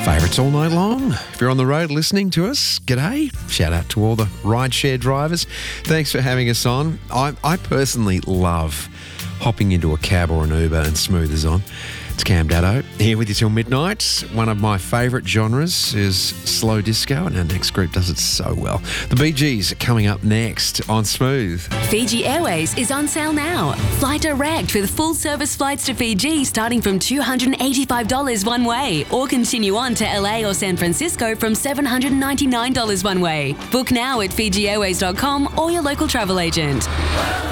Favourites all night long. If you're on the road listening to us, g'day. Shout out to all the rideshare drivers. Thanks for having us on. I personally love hopping into a cab or an Uber and Smooth is on. It's Cam Daddo here with you till midnight. One of my favourite genres is slow disco, and our next group does it so well. The Bee Gees are coming up next on Smooth. Fiji Airways is on sale now. Fly direct with full service flights to Fiji starting from $285 one way, or continue on to LA or San Francisco from $799 one way. Book now at FijiAirways.com or your local travel agent.